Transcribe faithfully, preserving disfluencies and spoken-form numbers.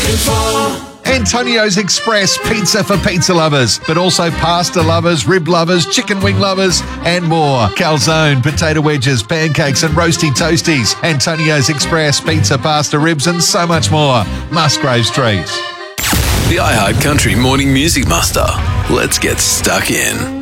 Antonio's Express pizza for pizza lovers, but also pasta lovers, rib lovers, chicken wing lovers, and more. Calzone, potato wedges, pancakes, and roasty toasties. Antonio's Express pizza, pasta, ribs, and so much more. Musgrave Street. The iHeart Country Morning Music Muster. Let's get stuck in.